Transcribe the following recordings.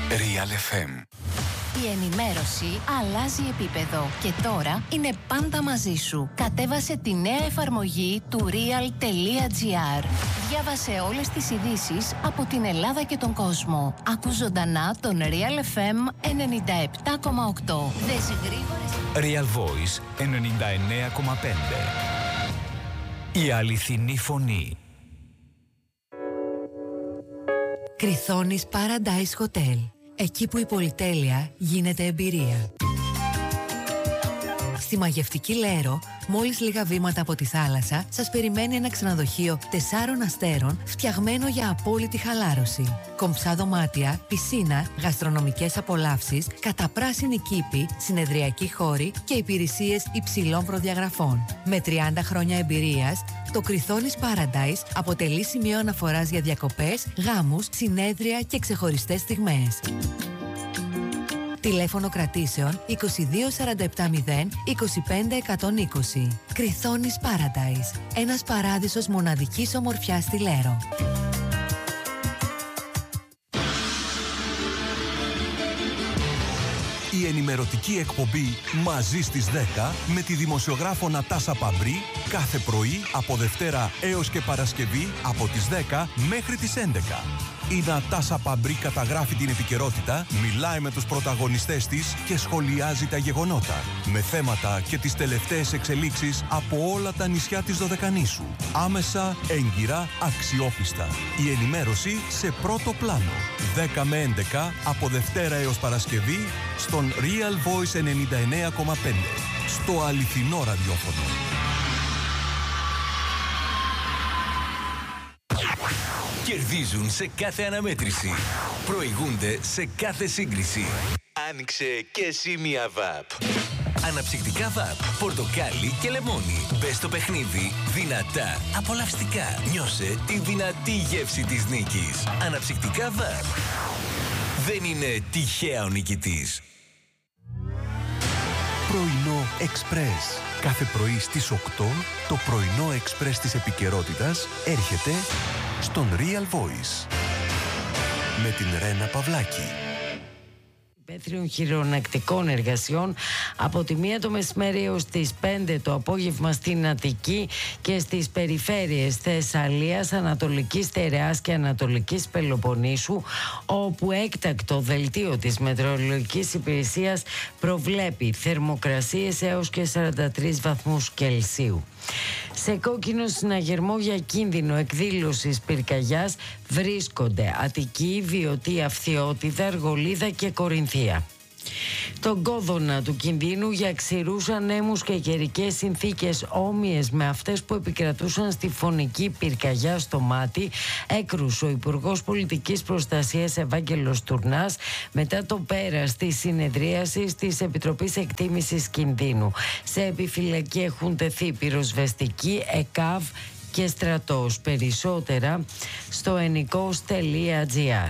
Real FM. Η ενημέρωση αλλάζει επίπεδο και τώρα είναι πάντα μαζί σου. Κατέβασε τη νέα εφαρμογή του real.gr. Διάβασε όλες τις ειδήσεις από την Ελλάδα και τον κόσμο. Ακού ζωντανά τον Real FM 97,8. Δες γρήγορες... Real Voice 99,5. Η αληθινή φωνή. Κριθώνης Paradise Hotel. Εκεί που η πολυτέλεια γίνεται εμπειρία. Στη μαγευτική Λέρο, μόλις λίγα βήματα από τη θάλασσα, σας περιμένει ένα ξενοδοχείο 4 αστέρων φτιαγμένο για απόλυτη χαλάρωση. Κομψά δωμάτια, πισίνα, γαστρονομικές απολαύσεις, καταπράσινη κήπη, συνεδριακοί χώροι και υπηρεσίες υψηλών προδιαγραφών. Με 30 χρόνια εμπειρίας, το Κριθώνης Paradise αποτελεί σημείο αναφοράς για διακοπές, γάμους, συνέδρια και ξεχωριστές στιγμές. Τηλέφωνο κρατήσεων 22 47 0 25 120. Κριθώνης Paradise. Ένας παράδεισος μοναδικής ομορφιάς στη Λέρο. Η ενημερωτική εκπομπή «Μαζί στις 10» με τη δημοσιογράφο Νατάσα Παμπρί κάθε πρωί από Δευτέρα έως και Παρασκευή από τις 10 μέχρι τις 11. Η Νατάσα Παμπρί καταγράφει την επικαιρότητα, μιλάει με τους πρωταγωνιστές της και σχολιάζει τα γεγονότα με θέματα και τις τελευταίες εξελίξεις από όλα τα νησιά της Δωδεκανήσου. Άμεσα, έγκυρα, αξιόπιστα. Η ενημέρωση σε πρώτο πλάνο. 10 με 11 από Δευτέρα έως Παρασκευή στον Real Voice 99,5. Στο αληθινό ραδιόφωνο. Κερδίζουν σε κάθε αναμέτρηση. Προηγούνται σε κάθε σύγκριση. Άνοιξε και εσύ μια ΒΑΠ. Αναψυκτικά ΒΑΠ, πορτοκάλι και λεμόνι. Μπες στο παιχνίδι δυνατά, απολαυστικά. Νιώσε τη δυνατή γεύση της νίκης. Αναψυκτικά ΒΑΠ. Δεν είναι τυχαία ο νικητής. Πρωινό Εξπρές. Κάθε πρωί στις 8 το πρωινό Εξπρές της επικαιρότητας έρχεται στον Real Voice με την Ρένα Παυλάκη. Υπαίθριων χειρονακτικών εργασιών από τη 1 το μεσημέρι έως τις 5 το απόγευμα στην Αττική και στις περιφέρειες Θεσσαλίας, Ανατολικής Στερεάς και Ανατολικής Πελοποννήσου, όπου έκτακτο δελτίο της Μετεωρολογικής Υπηρεσίας προβλέπει θερμοκρασίες έως και 43 βαθμούς Κελσίου. Σε κόκκινο συναγερμό για κίνδυνο εκδήλωσης πυρκαγιάς βρίσκονται Αττική, Βιωτία, Φθιώτιδα, Αργολίδα και Κορινθία. Τον κόδωνα του κινδύνου για ξηρούς ανέμους και καιρικές συνθήκες όμοιες με αυτές που επικρατούσαν στη φωνική πυρκαγιά στο Μάτι έκρουσε ο Υπουργός Πολιτικής Προστασίας Ευάγγελος Τουρνάς μετά το πέρας της συνεδρίασης της Επιτροπής Εκτίμησης Κινδύνου. Σε επιφυλακή έχουν τεθεί πυροσβεστικοί, ΕΚΑΒ και στρατός. Περισσότερα στο ενικός.gr.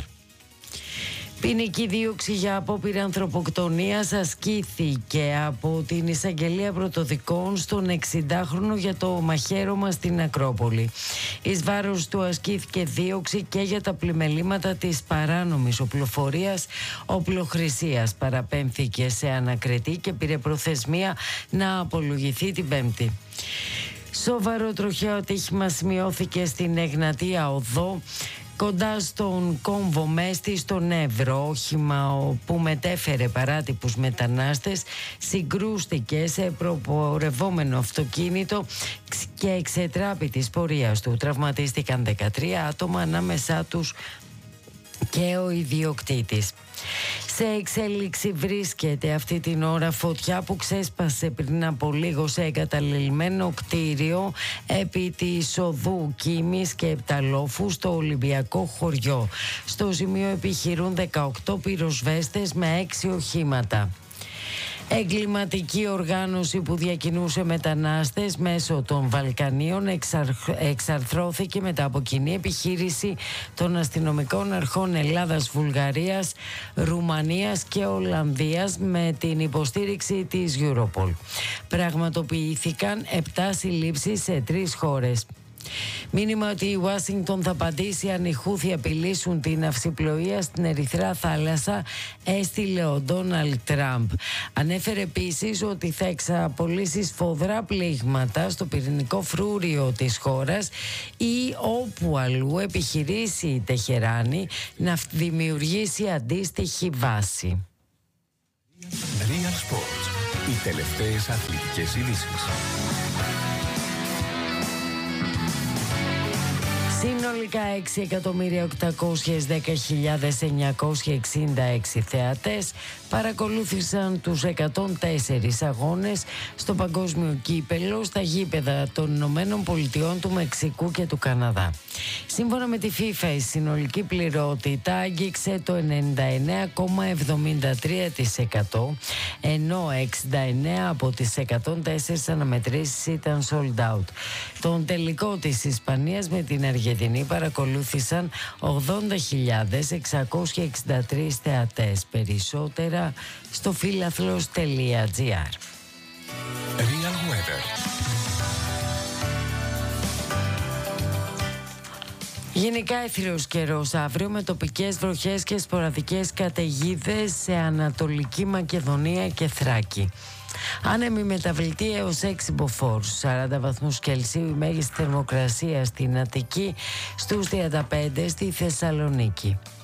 Ποινική δίωξη για απόπειρα ανθρωποκτονίας ασκήθηκε από την Εισαγγελία Πρωτοδικών στον 60χρονο για το μαχαίρωμα στην Ακρόπολη. Εις βάρος του ασκήθηκε δίωξη και για τα πλημελήματα της παράνομης οπλοφορίας οπλοχρησίας. Παραπέμφθηκε σε ανακριτή και πήρε προθεσμία να απολογηθεί την Πέμπτη. Σοβαρό τροχαίο ατύχημα σημειώθηκε στην Εγνατία Οδό, κοντά στον κόμβο Μέστη στον Εύρο. Όχημα που μετέφερε παράτυπους μετανάστες συγκρούστηκε σε προπορευόμενο αυτοκίνητο και εξετράπη της πορείας του. Τραυματίστηκαν 13 άτομα, ανάμεσά τους και ο ιδιοκτήτης. Σε εξέλιξη βρίσκεται αυτή την ώρα φωτιά που ξέσπασε πριν από λίγο σε εγκαταλελειμμένο κτίριο επί της οδού Κίμης και Επταλόφου στο Ολυμπιακό χωριό. Στο σημείο επιχειρούν 18 πυροσβέστες με 6 οχήματα. Εγκληματική οργάνωση που διακινούσε μετανάστες μέσω των Βαλκανίων εξαρθρώθηκε μετά από κοινή επιχείρηση των αστυνομικών αρχών Ελλάδας, Βουλγαρίας, Ρουμανίας και Ολλανδίας με την υποστήριξη της Europol. Πραγματοποιήθηκαν 7 συλλήψεις σε 3 χώρες. Μήνυμα ότι η Ουάσιγκτον θα απαντήσει αν οι Χούθι απειλήσουν την ναυσιπλοεία στην Ερυθρά θάλασσα, έστειλε ο Ντόναλντ Τραμπ. Ανέφερε επίσης ότι θα εξαπολύσει σφοδρά πλήγματα στο πυρηνικό φρούριο της χώρας ή όπου αλλού επιχειρήσει η Τεχεράνη να δημιουργήσει αντίστοιχη βάση. Real Sports. Οι τελευταίες αθλητικές ειδήσεις. Συνολικά 6.810.966 θεατές παρακολούθησαν τους 104 αγώνες στο παγκόσμιο κύπελλο στα γήπεδα των Ηνωμένων Πολιτειών, του Μεξικού και του Καναδά. Σύμφωνα με τη FIFA, η συνολική πληρότητα άγγιξε το 99,73%, ενώ 69 από τις 104 αναμετρήσεις ήταν sold out. Τον τελικό της Ισπανίας με την Αργεντινή παρακολούθησαν 80.663 θεατές, περισσότερα στο φίλαθλος.gr. Real Weather. Γενικά αιθραίος καιρός αύριο με τοπικές βροχές και σποραδικές καταιγίδες σε Ανατολική Μακεδονία και Θράκη. Άνεμη μεταβλητή έως 6 μποφόρ, 40 βαθμούς Κελσίου η μέγιστη θερμοκρασία στην Αττική, στους 35 στη Θεσσαλονίκη.